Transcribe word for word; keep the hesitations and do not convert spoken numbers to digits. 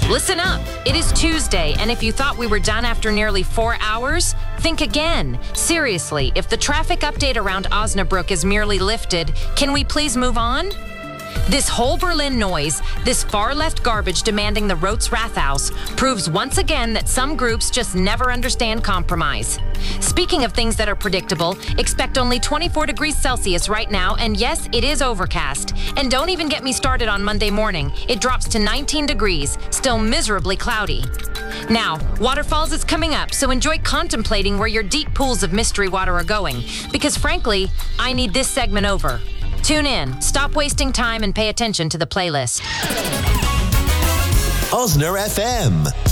Listen up. It is Tuesday, and if you thought we were done after nearly four hours, think again. Seriously, if the traffic update around Osnabrück is merely lifted, can we please move on? This whole Berlin noise, this far-left garbage demanding the Rotes Rathaus, proves once again that some groups just never understand compromise. Speaking of things that are predictable, expect only twenty-four degrees Celsius right now, and yes, it is overcast. And don't even get me started on Monday morning. It drops to nineteen degrees, still miserably cloudy. Now, Waterfalls is coming up, so enjoy contemplating where your deep pools of mystery water are going, because frankly, I need this segment over. Tune in, stop wasting time, and pay attention to the playlist. Osner F M.